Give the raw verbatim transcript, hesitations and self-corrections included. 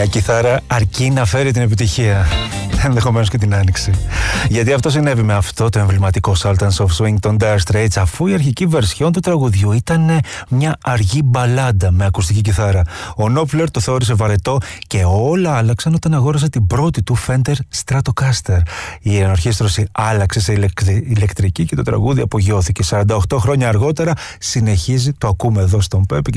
Μια κιθάρα αρκεί να φέρει την επιτυχία, ενδεχομένως και την άνοιξη. Γιατί αυτό συνέβη με αυτό το εμβληματικό Sultans of Swing των Dire Straits, αφού η αρχική βερσιόν του τραγουδιού ήταν μια αργή μπαλάντα με ακουστική κιθάρα. Ο Knopfler το θεώρησε βαρετό και όλα άλλαξαν όταν αγόρασε την πρώτη του Fender Stratocaster. Η ενορχήστρωση άλλαξε σε ηλεκτρική και το τραγούδι απογειώθηκε. σαράντα οκτώ χρόνια αργότερα συνεχίζει, το ακούμε εδώ στον Πέπι.